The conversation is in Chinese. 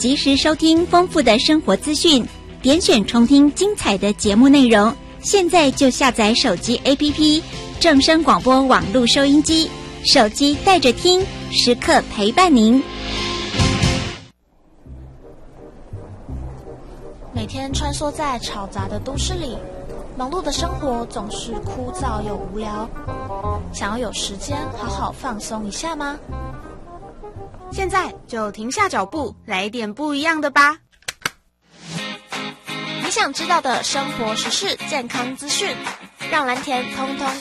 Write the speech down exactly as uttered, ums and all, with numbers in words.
及时收听丰富的生活资讯，点选重听精彩的节目内容。现在就下载手机 A P P 正声广播网络收音机，手机带着听，时刻陪伴您。 每天穿梭在嘈杂的都市里，忙碌的生活总是枯燥又无聊。想要有时间好好放松一下吗？ 现在就停下脚步，来点不一样的吧。 你想知道的生活时事、健康资讯，让蓝田通通